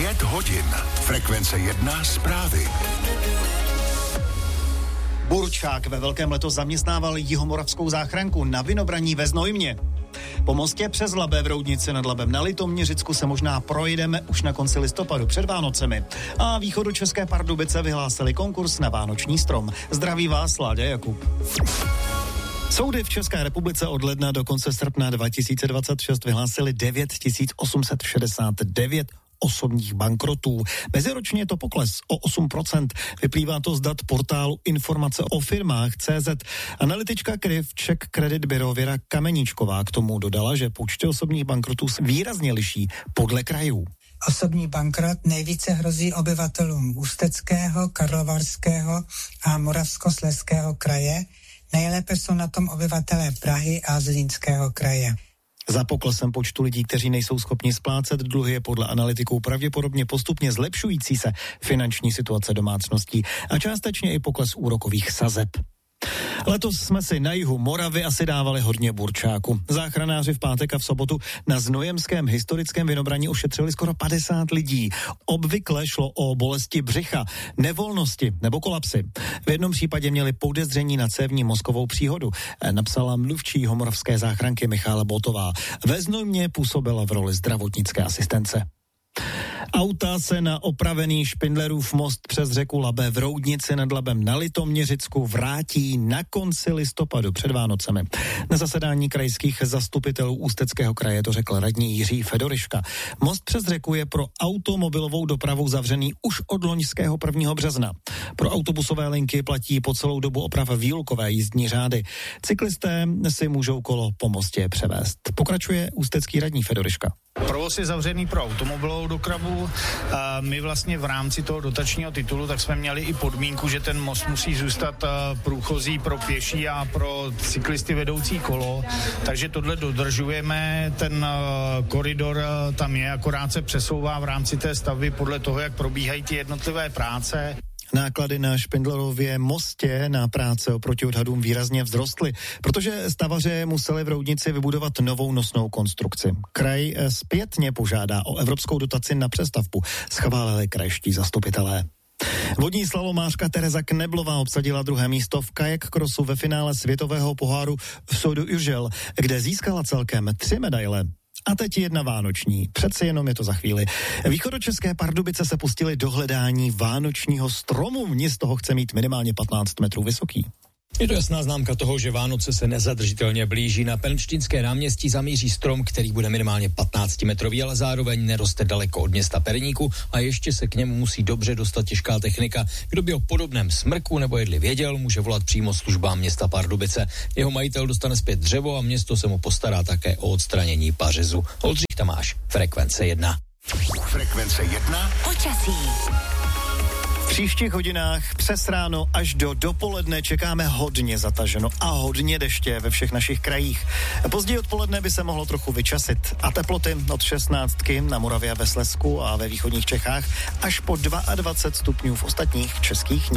5 hodin. Frekvence 1 zprávy. Burčák ve Velkém letos zaměstnával jihomoravskou záchranku na Vinobraní ve Znojmě. Po mostě přes Labe v Roudnici nad Labem na Litoměřicku se možná projedeme už na konci listopadu před Vánocemi. A východočeské Pardubice vyhlásili konkurs na vánoční strom. Zdraví vás, Láďa Jakub. Soudy v České republice od ledna do konce srpna 2026 vyhlásili 9869 osobních bankrotů. Meziročně je to pokles o 8%. Vyplývá to z dat portálu Informace o firmách CZ. Analytička KRIV Czech Credit Bureau Věra Kameničková k tomu dodala, že počty osobních bankrotů se výrazně liší podle krajů. Osobní bankrot nejvíce hrozí obyvatelům Ústeckého, Karlovarského a Moravskoslezského kraje. Nejlépe jsou na tom obyvatelé Prahy a Zlínského kraje. Za poklesem počtu lidí, kteří nejsou schopni splácet dluhy, je podle analytiků pravděpodobně postupně zlepšující se finanční situace domácností a částečně i pokles úrokových sazeb. Letos jsme si na jihu Moravy asi dávali hodně burčáku. Záchranáři v pátek a v sobotu na znojemském historickém Vinobraní ošetřili skoro 50 lidí. Obvykle šlo o bolesti břicha, nevolnosti nebo kolapsy. V jednom případě měli podezření na cévní mozkovou příhodu, napsala mluvčí jihomoravské záchranky Michála Botová. Ve Znojmě působila v roli zdravotnické asistence. Auta se na opravený Špindlerův most přes řeku Labe v Roudnici nad Labem na Litoměřicku vrátí na konci listopadu před Vánocemi. Na zasedání krajských zastupitelů Ústeckého kraje to řekl radní Jiří Fedoriška. Most přes řeku je pro automobilovou dopravu zavřený už od loňského 1. března. Pro autobusové linky platí po celou dobu oprav výlukové jízdní řády. Cyklisté si můžou kolo po mostě převést. Pokračuje ústecký radní Fedoriška. Provoz je zavřený pro automobilovou dopravu. My vlastně v rámci toho dotačního titulu tak jsme měli i podmínku, že ten most musí zůstat průchozí pro pěší a pro cyklisty vedoucí kolo. Takže tohle dodržujeme. Ten koridor tam je, akorát se přesouvá v rámci té stavby podle toho, jak probíhají ty jednotlivé práce. Náklady na Špindlerově mostě na práce oproti odhadům výrazně vzrostly, protože stavaře museli v Roudnici vybudovat novou nosnou konstrukci. Kraj zpětně požádá o evropskou dotaci na přestavbu, schválili krajští zastupitelé. Vodní slalomářka Tereza Kneblová obsadila 2. místo v kajak crossu ve finále světového poháru v Sodu Urgell, kde získala celkem 3 medaile. A teď jedna vánoční, přece jenom je to za chvíli. Východočeské Pardubice se pustili do hledání vánočního stromu, z toho chce mít minimálně 15 metrů vysoký. Je to jasná známka toho, že Vánoce se nezadržitelně blíží. Na Pernštínské náměstí zamíří strom, který bude minimálně 15-metrový, ale zároveň neroste daleko od města Perníku a ještě se k němu musí dobře dostat těžká technika. Kdo by o podobném smrku nebo jedli věděl, může volat přímo službám města Pardubice. Jeho majitel dostane zpět dřevo a město se mu postará také o odstranění pařezu. Oldřich Tamáš, Frekvence 1. Frekvence 1. Počasí. V příštích hodinách přes ráno až do dopoledne čekáme hodně zataženo a hodně deště ve všech našich krajích. Později odpoledne by se mohlo trochu vyčasit a teploty od 16 na Moravě a ve Slezsku a ve východních Čechách až po 22 stupňů v ostatních českých